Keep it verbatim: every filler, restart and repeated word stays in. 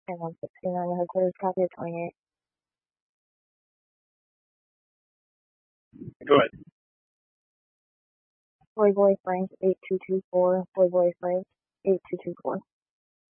and one sixty-nine, the headquarters copy of twenty-eight. Go ahead. Playboy Frank eight two two four, Playboy Frank eight two two four.